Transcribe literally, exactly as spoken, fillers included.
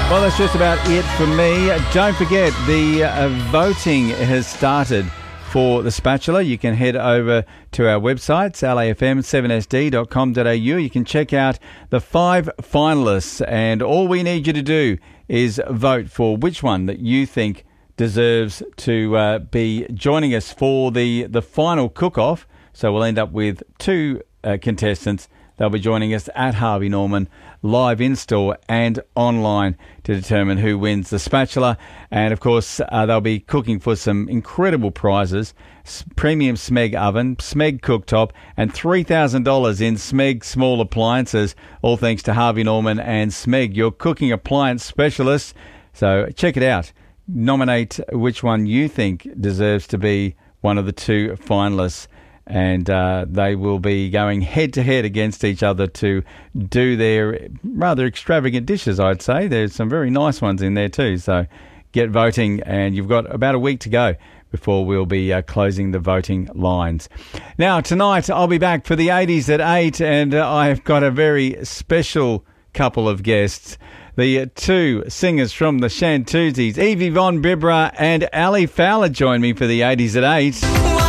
Well, that's just about it for me. Don't forget, the uh, voting has started for The Spatula. You can head over to our website, L A F M seven S D dot com dot A U. You can check out the five finalists, and all we need you to do is vote for which one that you think deserves to uh, be joining us for the, the final cook-off. So we'll end up with two uh, contestants. They'll be joining us at Harvey Norman, live in-store and online, to determine who wins the spatula. And, of course, uh, they'll be cooking for some incredible prizes: S- premium Smeg oven, Smeg cooktop, and three thousand dollars in Smeg small appliances, all thanks to Harvey Norman and Smeg, your cooking appliance specialists. So check it out. Nominate which one you think deserves to be one of the two finalists. And uh, they will be going head-to-head against each other to do their rather extravagant dishes, I'd say. There's some very nice ones in there too. So get voting, and you've got about a week to go before we'll be uh, closing the voting lines. Now, tonight I'll be back for the eighties at eight, and uh, I've got a very special couple of guests. The uh, two singers from the Shantuzis, Evie Von Bibra and Ali Fowler, join me for the eighties at eight.